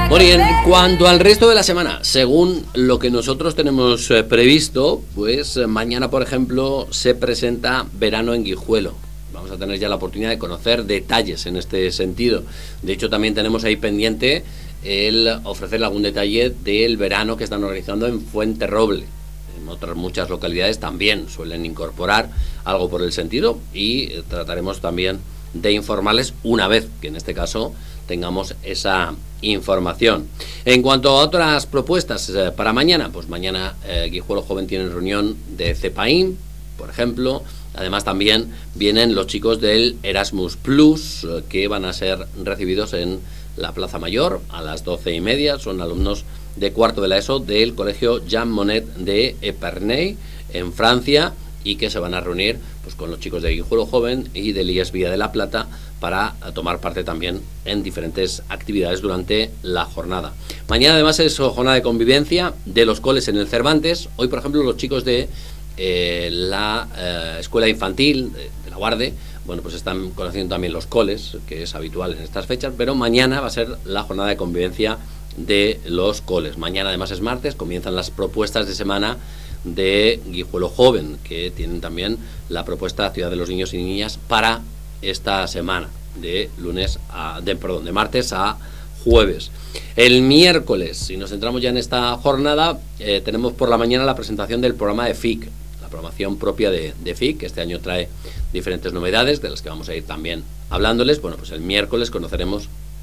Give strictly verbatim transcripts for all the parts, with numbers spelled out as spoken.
Bueno, y en cuanto al resto de la semana, según lo que nosotros tenemos eh, previsto, pues eh, mañana, por ejemplo, se presenta Verano en Guijuelo. Vamos a tener ya la oportunidad de conocer detalles en este sentido. De hecho, también tenemos ahí pendiente el ofrecer algún detalle del verano que están organizando en Fuenterroble. En otras muchas localidades también suelen incorporar algo por el sentido y eh, trataremos también de informarles una vez que en este caso tengamos esa información. En cuanto a otras propuestas eh, para mañana, pues mañana eh, Guijuelo Joven tiene reunión de CEPAIN, por ejemplo. Además también vienen los chicos del Erasmus Plus eh, que van a ser recibidos en la Plaza Mayor a las doce y media. Son alumnos de cuarto de la ESO del colegio Jean Monnet de Epernay en Francia y que se van a reunir pues con los chicos de Guijuelo Joven y del I E S Vía de la Plata para tomar parte también en diferentes actividades durante la jornada. Mañana además es jornada de convivencia de los coles en el Cervantes. Hoy, por ejemplo, los chicos de eh, la eh, escuela infantil de, de la Guarde, bueno, pues están conociendo también los coles, que es habitual en estas fechas, pero mañana va a ser la jornada de convivencia de los coles. Mañana además es martes, comienzan las propuestas de semana de Guijuelo Joven, que tienen también la propuesta Ciudad de los Niños y Niñas para esta semana, de lunes a, de, perdón, de martes a jueves. El miércoles, si nos centramos ya en esta jornada, eh, tenemos por la mañana la presentación del programa de F I C, la programación propia de, de F I C, que este año trae diferentes novedades, de las que vamos a ir también hablándoles. Bueno, pues el miércoles conoceremos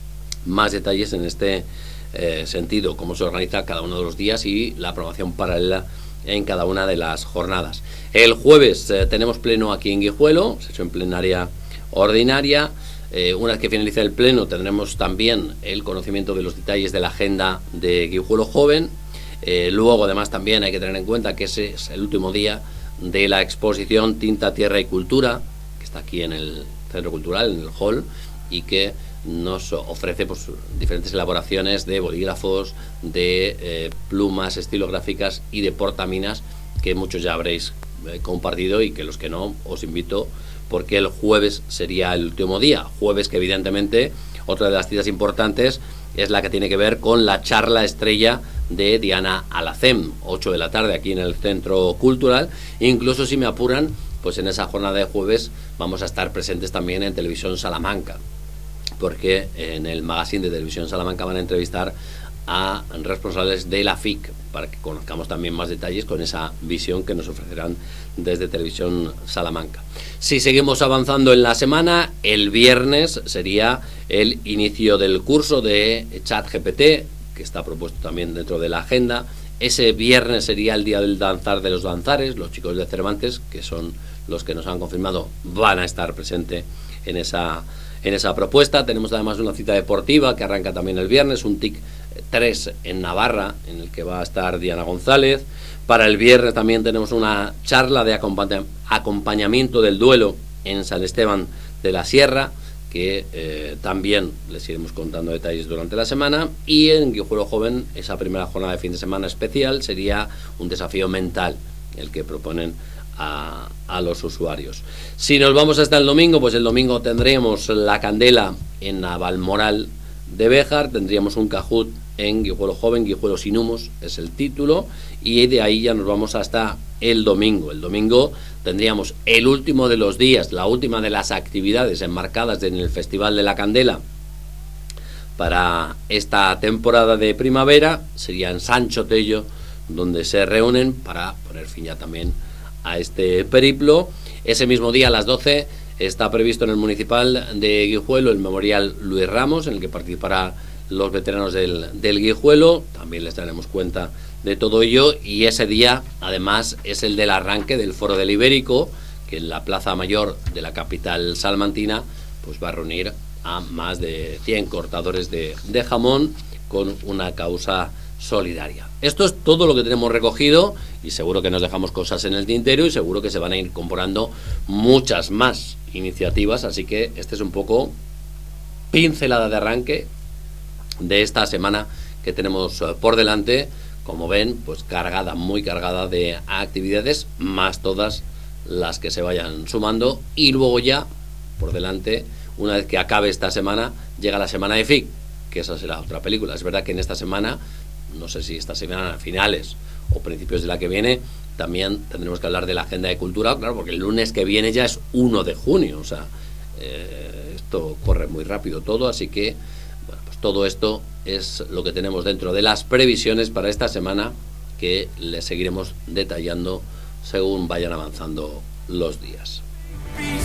más detalles en este eh, sentido, cómo se organiza cada uno de los días y la programación paralela en cada una de las jornadas. El jueves eh, tenemos pleno aquí en Guijuelo, sesión plenaria ordinaria. Eh, una vez que finalice el pleno tendremos también el conocimiento de los detalles de la agenda de Guijuelo Joven. Eh, luego además también hay que tener en cuenta que ese es el último día de la exposición Tinta, Tierra y Cultura, que está aquí en el Centro Cultural, en el hall, y que nos ofrece pues, diferentes elaboraciones de bolígrafos, de eh, plumas estilográficas y de portaminas que muchos ya habréis eh, compartido y que los que no os invito, porque el jueves sería el último día. Jueves que evidentemente otra de las citas importantes es la que tiene que ver con la charla estrella de Diana Alacem, ocho de la tarde aquí en el Centro Cultural. Incluso si me apuran, pues en esa jornada de jueves vamos a estar presentes también en Televisión Salamanca, porque en el magazine de Televisión Salamanca van a entrevistar a responsables de la F I C para que conozcamos también más detalles con esa visión que nos ofrecerán desde Televisión Salamanca. Si seguimos avanzando en la semana, el viernes sería el inicio del curso de ChatGPT, que está propuesto también dentro de la agenda. Ese viernes sería el día del danzar de los danzares. Los chicos de Cervantes, que son los que nos han confirmado, van a estar presentes en esa en esa propuesta. Tenemos además una cita deportiva que arranca también el viernes, un T I C tres en Navarra, en el que va a estar Diana González. Para el viernes también tenemos una charla de acompañ- acompañamiento del duelo en San Esteban de la Sierra, que eh, también les iremos contando detalles durante la semana. Y en Guijuelo Joven, esa primera jornada de fin de semana especial sería un desafío mental, el que proponen A, a los usuarios. Si nos vamos hasta el domingo, pues el domingo tendremos la candela en Navalmoral de Béjar, tendríamos un Cajut en Guijuelo Joven, Guijuelo sin humos es el título, y de ahí ya nos vamos hasta el domingo. El domingo tendríamos el último de los días, la última de las actividades enmarcadas en el Festival de la Candela para esta temporada de primavera, sería en Sancho Tello, donde se reúnen para poner fin ya también a este periplo. Ese mismo día a las doce está previsto en el Municipal de Guijuelo el Memorial Luis Ramos, en el que participarán los veteranos del, del Guijuelo. También les daremos cuenta de todo ello, y ese día además es el del arranque del Foro del Ibérico, que en la Plaza Mayor de la capital salmantina pues va a reunir a más de cien cortadores de, de jamón con una causa solidaria. Esto es todo lo que tenemos recogido, y seguro que nos dejamos cosas en el tintero y seguro que se van a ir incorporando muchas más iniciativas, así que este es un poco pincelada de arranque de esta semana que tenemos por delante. Como ven, pues cargada, muy cargada de actividades, más todas las que se vayan sumando, y luego ya por delante, una vez que acabe esta semana, llega la semana de F I C, que esa será otra película. Es verdad que en esta semana, no sé si esta semana a finales o principios de la que viene, también tendremos que hablar de la agenda de cultura, claro, porque el lunes que viene ya es uno de junio, o sea, eh, esto corre muy rápido todo, así que, bueno, pues todo esto es lo que tenemos dentro de las previsiones para esta semana, que les seguiremos detallando según vayan avanzando los días.